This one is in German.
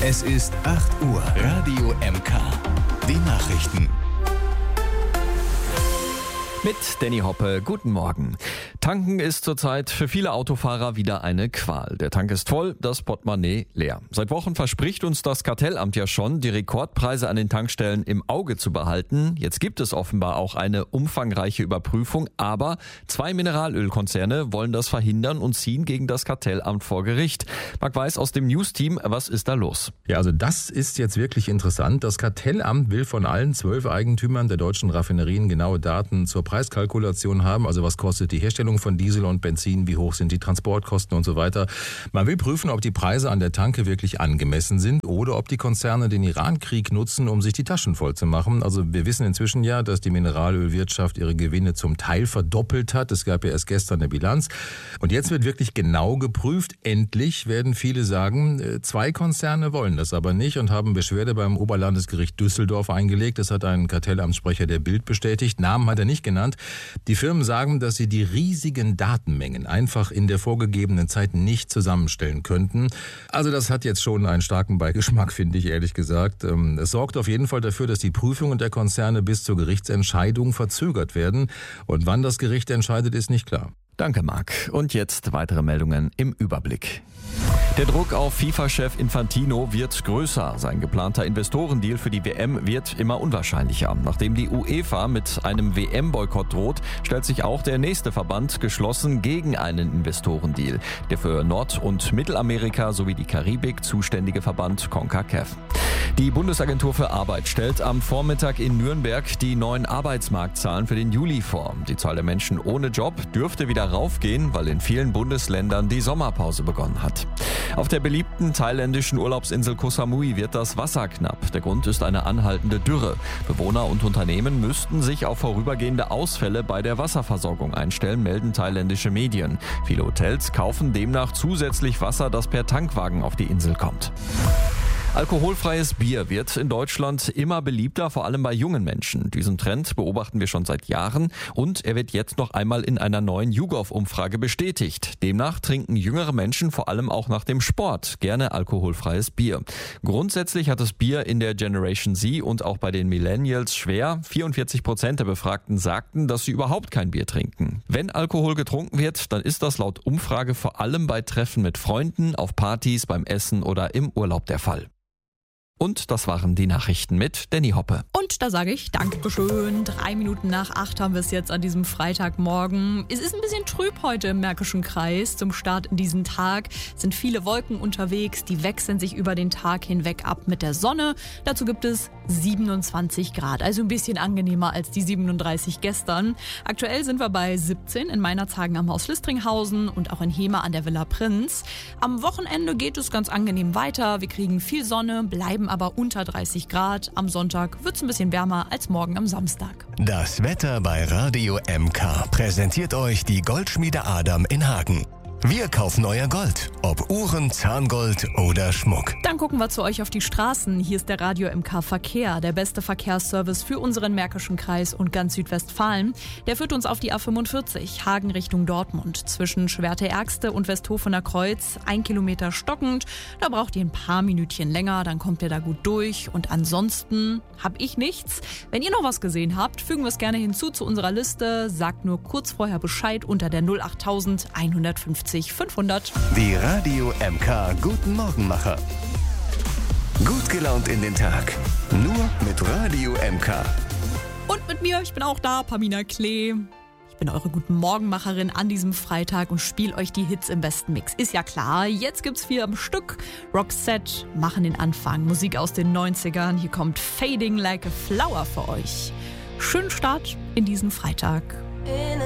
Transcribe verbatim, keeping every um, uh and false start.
Es ist acht Uhr. Radio M K. Die Nachrichten. Mit Danny Hoppe, guten Morgen. Tanken ist zurzeit für viele Autofahrer wieder eine Qual. Der Tank ist voll, das Portemonnaie leer. Seit Wochen verspricht uns das Kartellamt ja schon, die Rekordpreise an den Tankstellen im Auge zu behalten. Jetzt gibt es offenbar auch eine umfangreiche Überprüfung, aber zwei Mineralölkonzerne wollen das verhindern und ziehen gegen das Kartellamt vor Gericht. Marc Weiß aus dem News-Team, was ist da los? Ja, also das ist jetzt wirklich interessant. Das Kartellamt will von allen zwölf Eigentümern der deutschen Raffinerien genaue Daten zur Preiskalkulation haben. Also was kostet die Herstellung von Diesel und Benzin, wie hoch sind die Transportkosten und so weiter. Man will prüfen, ob die Preise an der Tanke wirklich angemessen sind oder ob die Konzerne den Irankrieg nutzen, um sich die Taschen voll zu machen. Also wir wissen inzwischen ja, dass die Mineralölwirtschaft ihre Gewinne zum Teil verdoppelt hat. Es gab ja erst gestern eine Bilanz. Und jetzt wird wirklich genau geprüft. Endlich werden viele sagen, zwei Konzerne wollen das aber nicht und haben Beschwerde beim Oberlandesgericht Düsseldorf eingelegt. Das hat ein Kartellamtssprecher der Bild bestätigt. Namen hat er nicht genannt. Die Firmen sagen, dass sie die riesigen Datenmengen einfach in der vorgegebenen Zeit nicht zusammenstellen könnten. Also das hat jetzt schon einen starken Beigeschmack, finde ich ehrlich gesagt. Es sorgt auf jeden Fall dafür, dass die Prüfungen der Konzerne bis zur Gerichtsentscheidung verzögert werden. Und wann das Gericht entscheidet, ist nicht klar. Danke, Marc. Und jetzt weitere Meldungen im Überblick. Der Druck auf FIFA-Chef Infantino wird größer. Sein geplanter Investorendeal für die W M wird immer unwahrscheinlicher. Nachdem die UEFA mit einem W M-Boykott droht, stellt sich auch der nächste Verband geschlossen gegen einen Investorendeal. Der für Nord- und Mittelamerika sowie die Karibik zuständige Verband CONCACAF. Die Bundesagentur für Arbeit stellt am Vormittag in Nürnberg die neuen Arbeitsmarktzahlen für den Juli vor. Die Zahl der Menschen ohne Job dürfte wieder raufgehen, weil in vielen Bundesländern die Sommerpause begonnen hat. Auf der beliebten thailändischen Urlaubsinsel Koh Samui wird das Wasser knapp. Der Grund ist eine anhaltende Dürre. Bewohner und Unternehmen müssten sich auf vorübergehende Ausfälle bei der Wasserversorgung einstellen, melden thailändische Medien. Viele Hotels kaufen demnach zusätzlich Wasser, das per Tankwagen auf die Insel kommt. Alkoholfreies Bier wird in Deutschland immer beliebter, vor allem bei jungen Menschen. Diesen Trend beobachten wir schon seit Jahren und er wird jetzt noch einmal in einer neuen YouGov-Umfrage bestätigt. Demnach trinken jüngere Menschen vor allem auch nach dem Sport gerne alkoholfreies Bier. Grundsätzlich hat das Bier in der Generation Z und auch bei den Millennials schwer. vierundvierzig Prozent der Befragten sagten, dass sie überhaupt kein Bier trinken. Wenn Alkohol getrunken wird, dann ist das laut Umfrage vor allem bei Treffen mit Freunden, auf Partys, beim Essen oder im Urlaub der Fall. Und das waren die Nachrichten mit Danny Hoppe. Und da sage ich Dankeschön. Drei Minuten nach acht haben wir es jetzt an diesem Freitagmorgen. Es ist ein bisschen trüb heute im Märkischen Kreis. Zum Start in diesen Tag sind viele Wolken unterwegs. Die wechseln sich über den Tag hinweg ab mit der Sonne. Dazu gibt es siebenundzwanzig Grad, also ein bisschen angenehmer als die siebenunddreißig gestern. Aktuell sind wir bei siebzehn in Meinerzhagen am Haus Listringhausen und auch in Hemer an der Villa Prinz. Am Wochenende geht es ganz angenehm weiter. Wir kriegen viel Sonne, bleiben aber unter dreißig Grad. Am Sonntag wird es ein bisschen wärmer als morgen am Samstag. Das Wetter bei Radio M K präsentiert euch die Goldschmiede Adam in Hagen. Wir kaufen euer Gold, ob Uhren, Zahngold oder Schmuck. Dann gucken wir zu euch auf die Straßen. Hier ist der Radio M K Verkehr, der beste Verkehrsservice für unseren Märkischen Kreis und ganz Südwestfalen. Der führt uns auf die A fünfundvierzig, Hagen Richtung Dortmund. Zwischen Schwerte-Ärgste und Westhofener Kreuz, ein Kilometer stockend. Da braucht ihr ein paar Minütchen länger, dann kommt ihr da gut durch. Und ansonsten habe ich nichts. Wenn ihr noch was gesehen habt, fügen wir es gerne hinzu zu unserer Liste. Sagt nur kurz vorher Bescheid unter der null acht eins fünf null fünfhundert. Die Radio M K Guten Morgenmacher. Gut gelaunt in den Tag. Nur mit Radio M K. Und mit mir, ich bin auch da, Pamina Klee. Ich bin eure Guten Morgenmacherin an diesem Freitag und spiele euch die Hits im besten Mix. Ist ja klar, jetzt gibt's vier am Stück. Roxette machen den Anfang. Musik aus den neunzigern. Hier kommt Fading Like a Flower für euch. Schönen Start in diesen Freitag.